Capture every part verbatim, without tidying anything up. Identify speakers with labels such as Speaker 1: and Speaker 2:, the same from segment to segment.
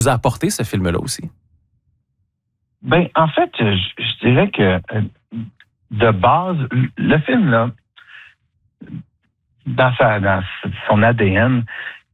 Speaker 1: vous a apporté ce film-là aussi?
Speaker 2: Ben, en fait, je, je dirais que de base, le film-là, dans, sa, dans son A D N,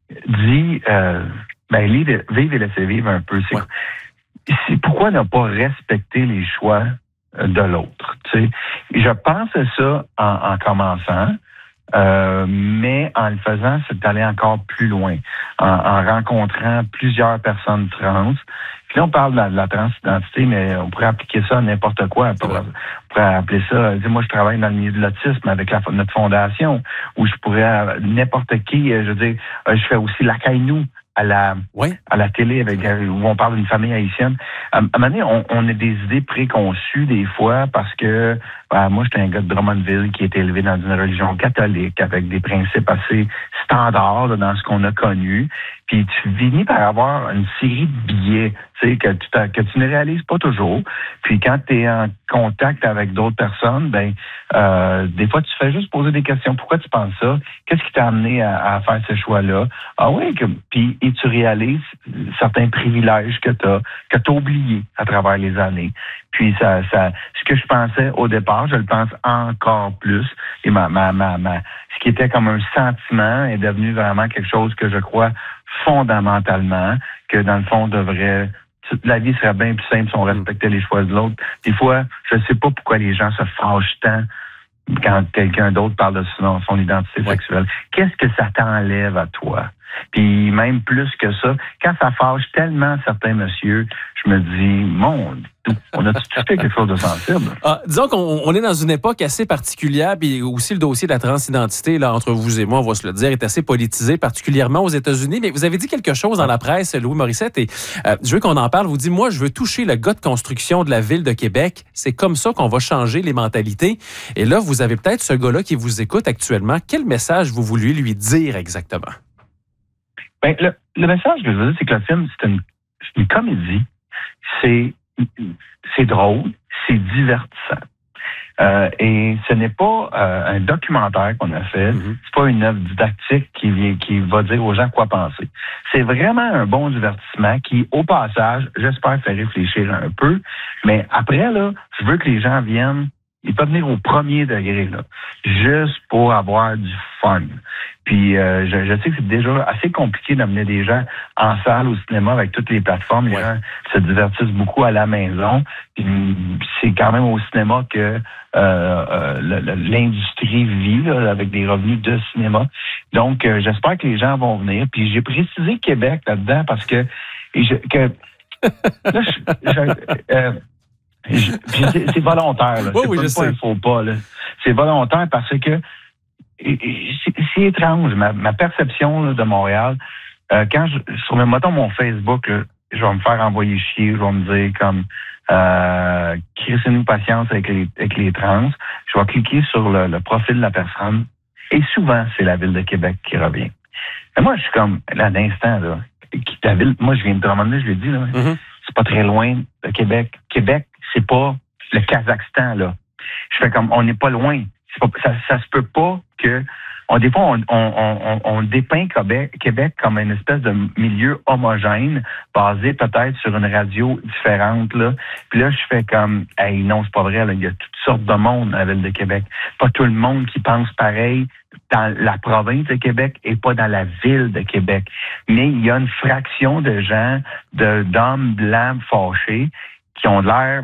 Speaker 2: dit euh, ben, vive et laissez vivre un peu. C'est, ouais. c'est pourquoi ne pas respecter les choix de l'autre. Tu sais? Je pensais ça en, en commençant. Euh, mais en le faisant, c'est d'aller encore plus loin, en, en rencontrant plusieurs personnes trans. Puis là, on parle de la, de la transidentité, mais on pourrait appliquer ça à n'importe quoi. On pourrait, on pourrait appeler ça, moi, je travaille dans le milieu de l'autisme avec la, notre fondation, où je pourrais, n'importe qui, je veux dire, je fais aussi l'accueil nous à la oui. à la télé avec où on parle d'une famille haïtienne. À, à un moment donné, on, on a des idées préconçues des fois parce que ben, moi, j'étais un gars de Drummondville qui était élevé dans une religion catholique avec des principes assez standards là, dans ce qu'on a connu. Puis tu finis par avoir une série de billets, tu sais, que tu que tu ne réalises pas toujours. Puis quand tu es en contact avec d'autres personnes, ben euh, des fois tu fais juste poser des questions. Pourquoi tu penses ça? Qu'est-ce qui t'a amené à, à faire ce choix-là? Ah oui, que, puis et tu réalises certains privilèges que tu as, que tu as oubliés à travers les années. Puis ça, ça, ce que je pensais au départ, je le pense encore plus. Et ma, ma, ma, ma, ce qui était comme un sentiment est devenu vraiment quelque chose que je crois fondamentalement, que dans le fond, on devrait... La vie serait bien plus simple si on respectait les choix de l'autre. Des fois, je ne sais pas pourquoi les gens se fâchent tant quand quelqu'un d'autre parle de son, son identité ouais. sexuelle. Qu'est-ce que ça t'enlève à toi? Puis même plus que ça, quand ça fâche tellement certains messieurs, je me dis, mon, on a tout fait quelque chose de sensible.
Speaker 1: Ah, disons qu'on on est dans une époque assez particulière, puis aussi le dossier de la transidentité, là, entre vous et moi, on va se le dire, est assez politisé, particulièrement aux États-Unis. Mais vous avez dit quelque chose dans la presse, Louis Morissette, et euh, je veux qu'on en parle. Vous dites, moi, je veux toucher le gars de construction de la ville de Québec. C'est comme ça qu'on va changer les mentalités. Et là, vous avez peut-être ce gars-là qui vous écoute actuellement. Quel message vous vouliez lui dire exactement?
Speaker 2: Ben, le, le message que je veux dire, c'est que le film, c'est une, c'est une comédie. C'est, c'est drôle, c'est divertissant. Euh, et ce n'est pas euh, un documentaire qu'on a fait. Mm-hmm. C'est pas une œuvre didactique qui, vient, qui va dire aux gens quoi penser. C'est vraiment un bon divertissement qui, au passage, j'espère faire réfléchir un peu. Mais après, là, je veux que les gens viennent. Ils peuvent venir au premier degré, là, juste pour avoir du fun. Puis euh, je, je sais que c'est déjà assez compliqué d'amener des gens en salle au cinéma avec toutes les plateformes. Les ouais. gens se divertissent beaucoup à la maison. Puis c'est quand même au cinéma que euh, euh, le, le, l'industrie vit là, avec des revenus de cinéma. Donc euh, j'espère que les gens vont venir. Puis j'ai précisé Québec là-dedans parce que, et je, que là, je, je, euh, Je, c'est, c'est volontaire, là.
Speaker 1: Oui,
Speaker 2: c'est
Speaker 1: oui,
Speaker 2: pas,
Speaker 1: je
Speaker 2: pas
Speaker 1: sais.
Speaker 2: un faux pas, là. C'est volontaire parce que c'est, c'est étrange. Ma, ma perception là, de Montréal, euh, quand je sur le mettons mon Facebook, là, je vais me faire envoyer chier, je vais me dire comme euh, crissez-nous patience avec les, avec les trans. Je vais cliquer sur le, le profil de la personne et souvent c'est la ville de Québec qui revient. Mais moi, je suis comme là d'instant là. Qui, ta ville, moi je viens de Drummondville, je l'ai dit là. Mm-hmm. C'est pas très loin de Québec. Québec, c'est pas le Kazakhstan, là. Je fais comme, on n'est pas loin. C'est pas, ça, ça se peut pas que, on, des fois, on, on, on, on dépeint Québec, Québec comme une espèce de milieu homogène, basé peut-être sur une radio différente, là. Puis là, je fais comme, hey, non, c'est pas vrai, là. Il y a toutes sortes de monde à la ville de Québec. Pas tout le monde qui pense pareil dans la province de Québec et pas dans la ville de Québec. Mais il y a une fraction de gens, de, d'hommes blancs fâchés qui ont l'air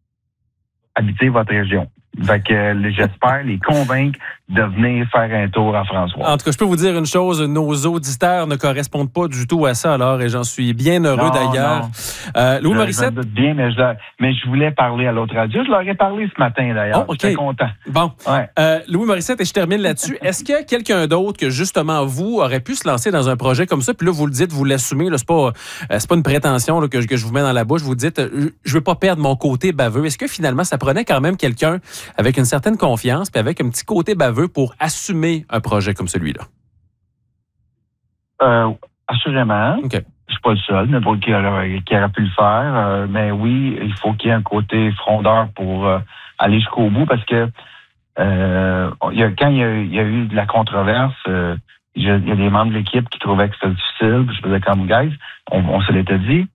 Speaker 2: habiter votre région. Fait que euh, j'espère les convaincre de venir faire un tour à François.
Speaker 1: En tout cas, je peux vous dire une chose, nos auditeurs ne correspondent pas du tout à ça, alors, et j'en suis bien heureux
Speaker 2: non,
Speaker 1: d'ailleurs.
Speaker 2: Non.
Speaker 1: Euh, Louis
Speaker 2: je,
Speaker 1: Morissette?
Speaker 2: Je me doute bien, mais je, mais je voulais parler à l'autre radio. Je leur ai parlé ce matin d'ailleurs.
Speaker 1: Oh, okay.
Speaker 2: J'étais content.
Speaker 1: Bon. Ouais. Euh, Louis Morissette, et je termine là-dessus. Est-ce qu'il y a quelqu'un d'autre que, justement, vous, aurait pu se lancer dans un projet comme ça? Puis là, vous le dites, vous l'assumez, là, c'est pas, euh, c'est pas une prétention là, que, que je vous mets dans la bouche. Vous dites, euh, je veux pas perdre mon côté baveux. Est-ce que finalement, ça prenait quand même quelqu'un avec une certaine confiance puis avec un petit côté baveux pour assumer un projet comme celui-là?
Speaker 2: Euh, assurément.
Speaker 1: Okay.
Speaker 2: Je suis pas le seul, il y en a d'autres qui auraient, qui auraient pu le faire. Euh, mais oui, il faut qu'il y ait un côté frondeur pour euh, aller jusqu'au bout parce que euh, il y a, quand il y a, il y a eu de la controverse, euh, il y a des membres de l'équipe qui trouvaient que c'était difficile. Puis je faisais comme, guys, on, on se l'était dit,